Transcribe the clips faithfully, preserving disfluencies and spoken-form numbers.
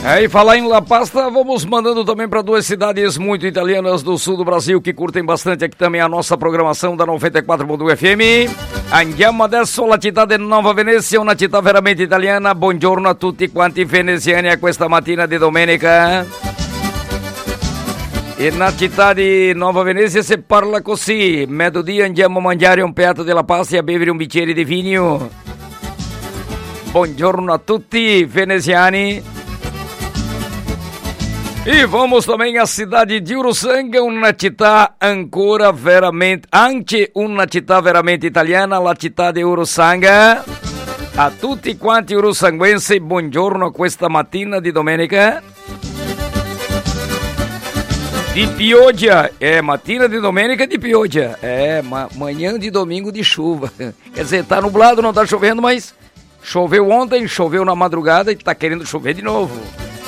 É, e falar em La Pasta, vamos mandando também para duas cidades muito italianas do sul do Brasil que curtem bastante aqui também a nossa programação da noventa e quattro ponto due F M. Andiamo adesso alla città di Nova Venezia, una città veramente italiana. Buongiorno a tutti quanti veneziani a questa mattina di domenica. E na città di Nova Venezia si parla così: mezzodì andiamo a mangiare un piatto della pasta e a bere un bicchiere di vino. Buongiorno a tutti veneziani. E vamos também à cidade de Uruçanga, uma città ancora veramente, anche una città veramente italiana, la città di Uruçanga. A tutti quanti uruçanguensi, buongiorno questa mattina di domenica. Di pioggia, é, mattina de domenica de pioggia, é, ma, manhã de domingo de chuva. Quer dizer, tá nublado, não tá chovendo, mas choveu ontem, choveu na madrugada e tá querendo chover de novo.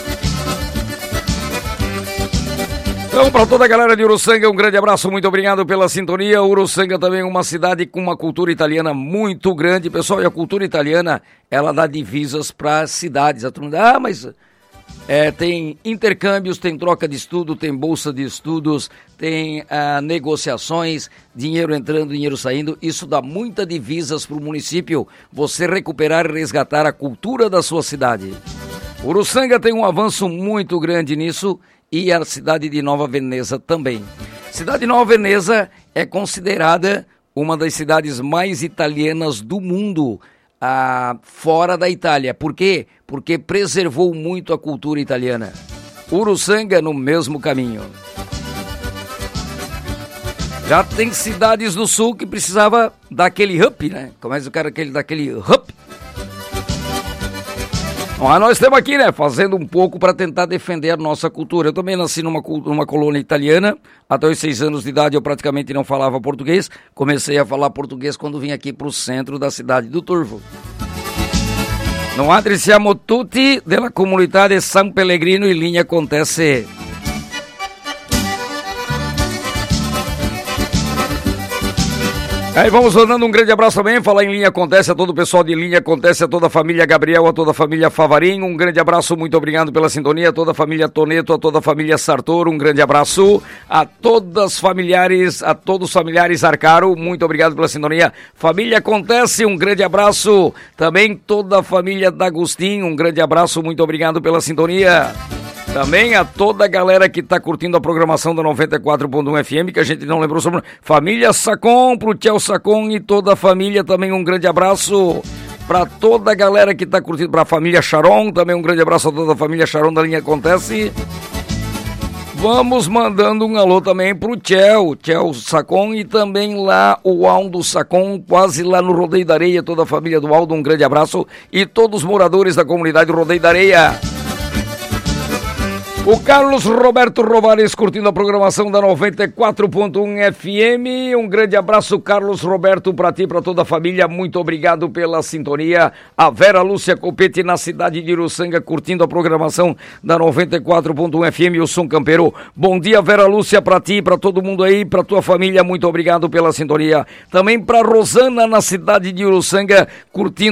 Então, para toda a galera de Uruçanga, um grande abraço, muito obrigado pela sintonia. Uruçanga também é uma cidade com uma cultura italiana muito grande, pessoal, e a cultura italiana, ela dá divisas para as cidades. A turma, ah, mas é, tem intercâmbios, tem troca de estudo, tem bolsa de estudos, tem ah, negociações, dinheiro entrando, dinheiro saindo. Isso dá muita divisas para o município, você recuperar e resgatar a cultura da sua cidade. Uruçanga tem um avanço muito grande nisso, e a cidade de Nova Veneza também. Cidade de Nova Veneza é considerada uma das cidades mais italianas do mundo, ah, fora da Itália. Por quê? Porque preservou muito a cultura italiana. Uruçanga no mesmo caminho. Já tem cidades do sul que precisava daquele up, né? Começa o cara aquele, daquele up. Mas nós estamos aqui, né, fazendo um pouco para tentar defender a nossa cultura. Eu também nasci numa, numa colônia italiana. Até os seis anos de idade eu praticamente não falava português. Comecei a falar português quando vim aqui para o centro da cidade do Turvo. No altri siamo tutti della comunità di San Pellegrino e linha acontece. Aí vamos mandando um grande abraço também, falar em Linha Acontece a todo o pessoal de Linha Acontece, a toda a família Gabriel, a toda a família Favarim, um grande abraço, muito obrigado pela sintonia, a toda a família Toneto, a toda a família Sartor, um grande abraço, a todas as familiares, a todos os familiares Arcaro, muito obrigado pela sintonia, família Acontece, um grande abraço, também toda a família D'Agostinho, um grande abraço, muito obrigado pela sintonia. Também a toda a galera que está curtindo a programação da noventa e quatro ponto um F M, que a gente não lembrou sobre. Família Sacon, pro Tchau Sacon e toda a família também um grande abraço. Para toda a galera que está curtindo, para a família Charon, também um grande abraço a toda a família Charon da Linha Acontece. Vamos mandando um alô também pro Tchau, Tchau Sacon e também lá o Aldo Sacon, quase lá no Rodeio da Areia, toda a família do Aldo, um grande abraço. E todos os moradores da comunidade do Rodeio da Areia. O Carlos Roberto Rovares curtindo a programação da noventa e quatro ponto um F M. Um grande abraço, Carlos Roberto, para ti e para toda a família. Muito obrigado pela sintonia. A Vera Lúcia Copete na cidade de Uruçanga curtindo a programação da noventa e quatro ponto um F M. O Som Campeiro. Bom dia, Vera Lúcia, para ti, para todo mundo aí, para tua família. Muito obrigado pela sintonia. Também para Rosana na cidade de Uruçanga curtindo